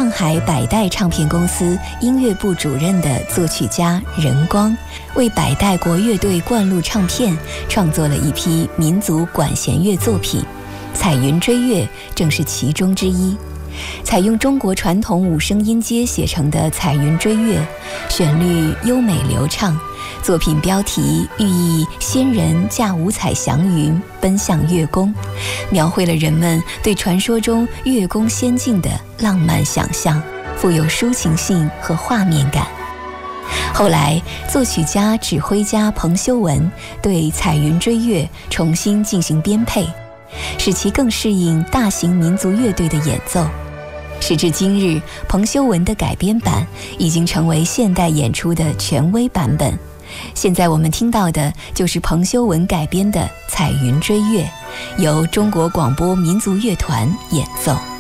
上海百代唱片公司音乐部主任的作曲家任光，为百代国乐队灌录唱片创作了一批民族管弦乐作品，彩云追月正是其中之一。采用中国传统五声音阶写成的彩云追月，旋律优美流畅，作品标题寓意仙人驾五彩祥云奔向月宫，描绘了人们对传说中月宫仙境的浪漫想象，富有抒情性和画面感。后来作曲家指挥家彭修文对彩云追月重新进行编配，使其更适应大型民族乐队的演奏。时至今日，彭修文的改编版已经成为现代演出的权威版本。现在我们听到的就是彭修文改编的《彩云追月》，由中国广播民族乐团演奏。